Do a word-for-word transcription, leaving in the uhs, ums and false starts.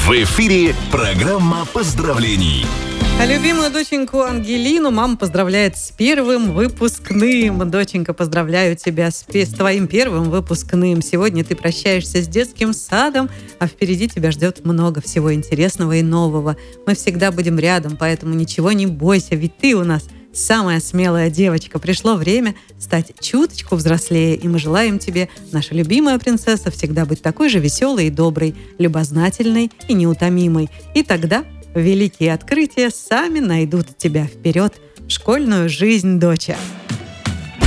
В эфире программа поздравлений. А любимую доченьку Ангелину мама поздравляет с первым выпускным. Доченька, поздравляю тебя с, с твоим первым выпускным. Сегодня ты прощаешься с детским садом, а впереди тебя ждет много всего интересного и нового. Мы всегда будем рядом, поэтому ничего не бойся, ведь ты у нас самая смелая девочка. Пришло время стать чуточку взрослее, и мы желаем тебе, наша любимая принцесса, всегда быть такой же веселой и доброй, любознательной и неутомимой. И тогда великие открытия сами найдут тебя вперед в школьную жизнь, доча.